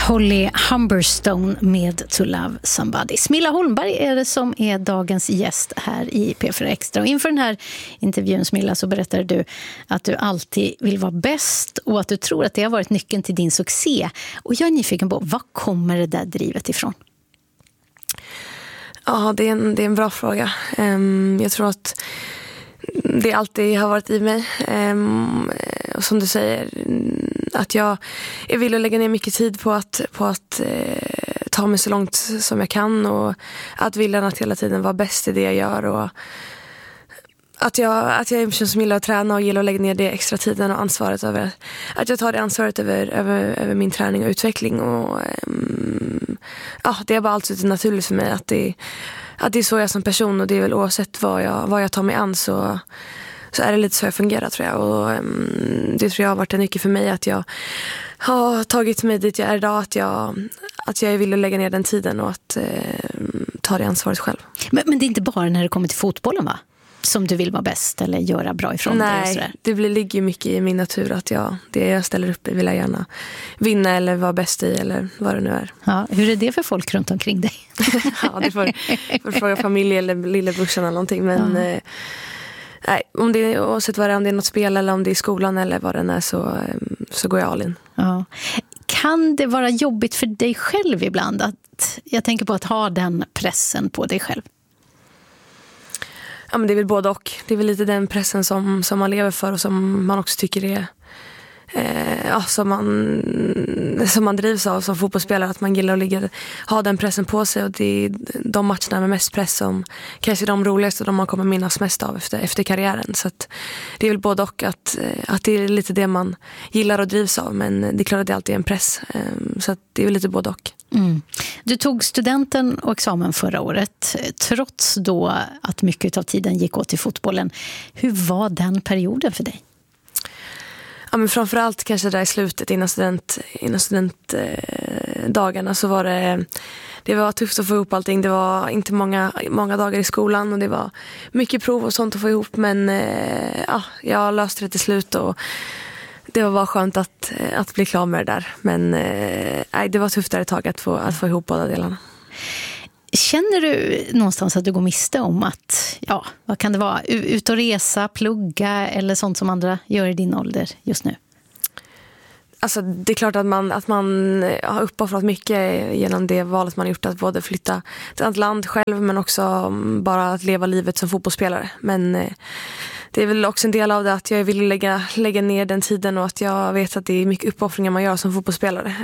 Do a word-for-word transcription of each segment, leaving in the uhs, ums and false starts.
Holly Humberstone med To Love Somebody. Smilla Holmberg är det som är dagens gäst här i P fyra Extra. Och inför den här intervjun, Smilla, så berättade du att du alltid vill vara bäst och att du tror att det har varit nyckeln till din succé. Och jag är nyfiken på, var kommer det där drivet ifrån? Ja, det är en, det är en bra fråga. Um, jag tror att det alltid har varit i mig. Um, och som du säger, att jag, jag vill lägga ner mycket tid på att, på att eh, ta mig så långt som jag kan. Och att vilja att hela tiden vara bäst i det jag gör. Och att jag, att jag är en person som gillar att träna och gillar att lägga ner det extra tiden och ansvaret över. Att jag tar det ansvaret över, över, över min träning och utveckling. Och um, ja, det är bara alltid naturligt för mig att det, att det är så jag som person. Och det är väl oavsett vad jag, vad jag tar mig an så... Så är det lite så jag fungerar, tror jag. Och um, det tror jag har varit en nyckel för mig. Att jag har tagit mig dit jag är idag. Att jag, att jag vill lägga ner den tiden och att uh, ta det ansvaret själv. Men, men det är inte bara när det kommer till fotbollen, va? Som du vill vara bäst eller göra bra ifrån dig? Nej, det blir, ligger mycket i min natur. Att jag, det jag ställer upp i vill jag gärna vinna eller vara bäst i. Eller vad det nu är. Ja, hur är det för folk runt omkring dig? Ja, det får, får fråga familj eller lillebrorsan eller någonting. Men... Ja. Uh, Nej, om det är, oavsett vad det är, om det är något spel eller om det är skolan eller vad det är, så, så går jag all in. Ja. Kan det vara jobbigt för dig själv ibland? Att, jag tänker på att ha den pressen på dig själv. Ja, men det är väl både och. Det är väl lite den pressen som, som man lever för och som man också tycker är eh, ja, som, man, som man drivs av som fotbollsspelare. Att man gillar att ligga, ha den pressen på sig. Och det är de matcherna med mest press som kanske är de roligaste och de man kommer minnas mest av efter, efter karriären. Så att det är väl både och att, att det är lite det man gillar och drivs av. Men det är klart att det alltid är en press. Så att det är väl lite både och. Mm. Du tog studenten och examen förra året. Trots då att mycket av tiden gick åt till fotbollen. Hur var den perioden för dig? Ja, men framförallt kanske där i slutet innan, student, innan studentdagarna eh, så var det, det var tufft att få ihop allting. Det var inte många, många dagar i skolan och det var mycket prov och sånt att få ihop. Men eh, ja, jag löste det till slut och det var bara skönt att, att bli klar med det där. Men eh, det var tufft där ett tag att få, att få ihop båda delarna. Känner du någonstans att du går miste om att, ja, vad kan det vara, ut och resa, plugga eller sånt som andra gör i din ålder just nu? Alltså det är klart att man, att man har uppoffrat mycket genom det valet man har gjort att både flytta till ett land själv men också bara att leva livet som fotbollsspelare. Men det är väl också en del av det att jag vill lägga, lägga ner den tiden och att jag vet att det är mycket uppoffringar man gör som fotbollsspelare.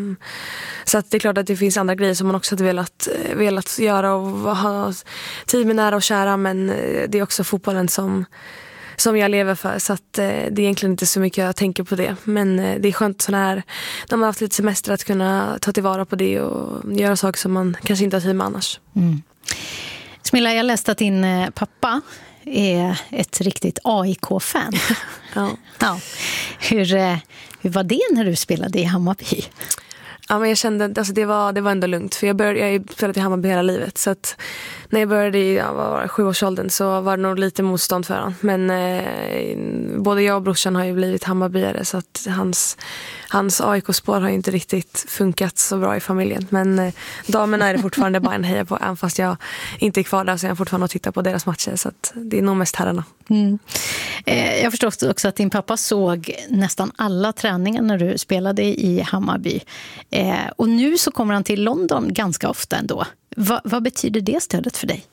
Så att det är klart att det finns andra grejer som man också hade velat, velat göra och ha tid med nära och kära, men det är också fotbollen som som jag lever för, så att eh, det är egentligen inte så mycket jag tänker på det, men eh, det är skönt sån här när man har haft lite semester att kunna ta tillvara på det och göra saker som man kanske inte har tid med annars. Mm. Smilla, jag läste att din eh, pappa är ett riktigt A I K-fan. Ja. Ja. Hur, eh, hur var det när du spelade i Hammarby? Ja, men jag kände alltså det var det var ändå lugnt, för jag började jag har spelat i Hammarby hela livet, så att när jag började i ja, var sjuårsåldern så var det nog lite motstånd för han. Men eh, både jag och brorsan har ju blivit Hammarbyare, så att hans hans A I K-spår har ju inte riktigt funkat så bra i familjen. Men eh, damerna är det fortfarande bara en heja på, även fast jag inte är kvar där så jag fortfarande att titta på deras matcher, så att det är nog mest herrarna. Mm. Eh, jag förstår också att din pappa såg nästan alla träningar när du spelade i Hammarby. Eh, och nu så kommer han till London ganska ofta ändå. Va, vad betyder det stödet för dig?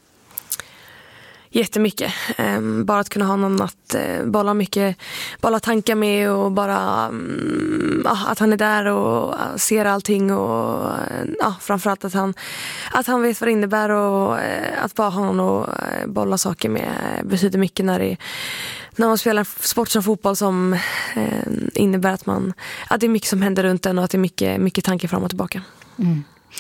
Jättemycket. Um, bara att kunna ha någon att uh, bolla mycket, bolla tankar med och bara um, uh, att han är där och uh, ser allting och uh, framförallt att han, att han vet vad det innebär och uh, att bara ha någon och uh, bolla saker med uh, betyder mycket när det när man spelar sport som fotboll som uh, innebär att man att det är mycket som händer runt en och att det är mycket, mycket tankar fram och tillbaka. Mm.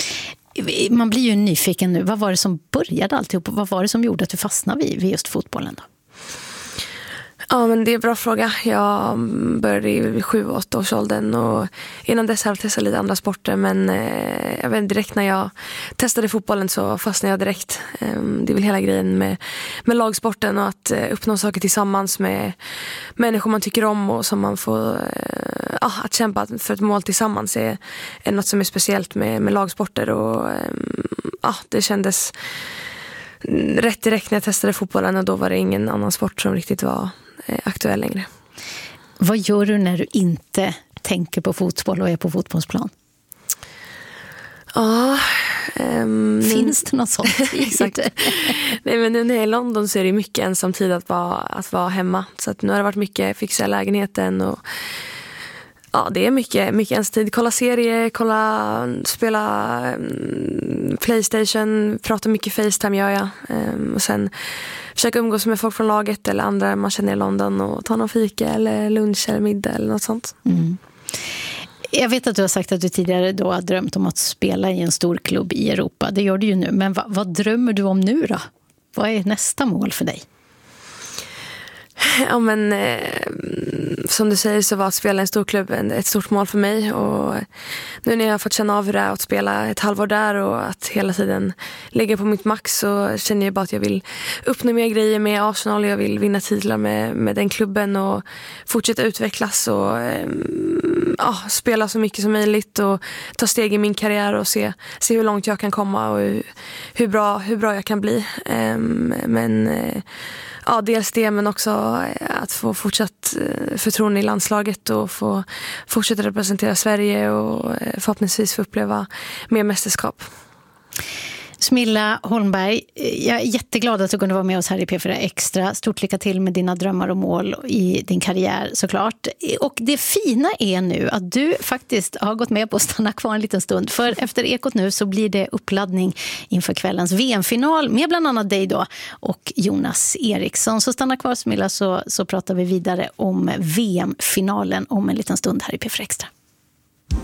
Man blir ju nyfiken nu. Vad var det som började alltihop? Vad var det som gjorde att du fastnade vid, vid just fotbollen då? Ja, men det är en bra fråga. Jag började i sju åtta års åldern och innan dess har jag testat lite andra sporter, men eh, jag vet, direkt när jag testade fotbollen så fastnade jag direkt. Eh, det är väl hela grejen med, med lagsporten och att eh, uppnå saker tillsammans med människor man tycker om och som man får eh, ah, att kämpa för ett mål tillsammans är, är något som är speciellt med, med lagsporter och eh, ah, det kändes rätt direkt när jag testade fotbollen och då var det ingen annan sport som riktigt var aktuell längre. Vad gör du när du inte tänker på fotboll och är på fotbollsplan? Ja, um, finns det något sånt? Exakt. Nej, men nu när jag är i London så är det mycket ensam tid att vara, att vara hemma. Så att nu har det varit mycket fixa lägenheten och ja, det är mycket, mycket ens tid. Kolla serier, kolla, spela um, PlayStation, prata mycket FaceTime gör jag. Um, och sen försöka umgås med folk från laget eller andra man känner i London och ta någon fika eller lunch eller middag eller något sånt. Mm. Jag vet att du har sagt att du tidigare då har drömt om att spela i en stor klubb i Europa. Det gör du ju nu. Men vad, vad drömmer du om nu då? Vad är nästa mål för dig? Ja, men eh, som du säger så var att spela i en stor klubb ett stort mål för mig och nu när jag har fått känna av hur det är att spela ett halvår där och att hela tiden ligga på mitt max så känner jag bara att jag vill uppnå mer grejer med Arsenal och jag vill vinna titlar med, med den klubben och fortsätta utvecklas och eh, ja, spela så mycket som möjligt och ta steg i min karriär och se, se hur långt jag kan komma och hur, hur, bra, hur bra jag kan bli. Eh, men eh, ja, dels det men också att få fortsatt förtroende i landslaget och få fortsätta representera Sverige och förhoppningsvis få uppleva mer mästerskap. Smilla Holmberg, jag är jätteglad att du kunde vara med oss här i P fyra Extra. Stort lycka till med dina drömmar och mål i din karriär såklart. Och det fina är nu att du faktiskt har gått med på att stanna kvar en liten stund. För efter Ekot nu så blir det uppladdning inför kvällens V M-final med bland annat dig då och Jonas Eriksson. Så stanna kvar Smilla så, så pratar vi vidare om V M-finalen om en liten stund här i P fyra Extra.